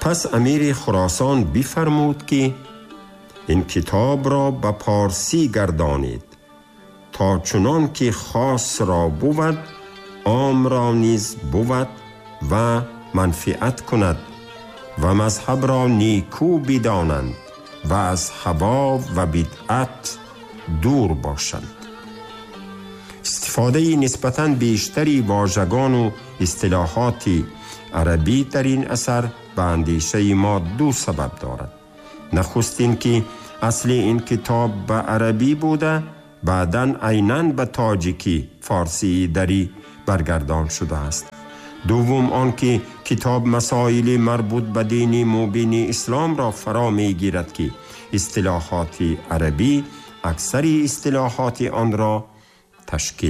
پس امیر خراسان بفرمود که این کتاب را به پارسی گردانید تا چنان که خاص را بود عام را نیز بود و منفعت کند و مذهب را نیکو بدانند و از هوا و بدعت دور باشند. استفاده نسبتاً بیشتری واژگان و اصطلاحات عربی در این اثر به اندیشه ما دو سبب دارد. نخستین که اصل این کتاب به عربی بوده، بعداً عیناً به تاجیکی فارسی دری برگردان شده است. دوم آن که کتاب مسائل مربوط به دین مبین اسلام را فرا می گیرد که اصطلاحات عربی اکثر اصطلاحات آن را تشکیل